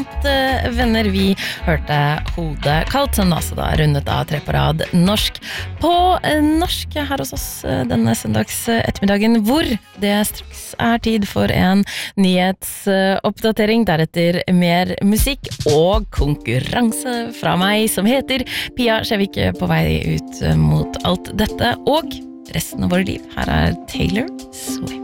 sant, venner? Vi hørte Hodet kaldt, som altså da rundet av 3 på rad norsk på norsk her hos oss denne søndags ettermiddagen, hvor det straks tid for en nyhetsoppdatering, deretter mer musikk og konkurranse fra meg, som heter Pia Skjevik, på vei ut mot alt dette og resten av våre liv. Her Taylor Swift.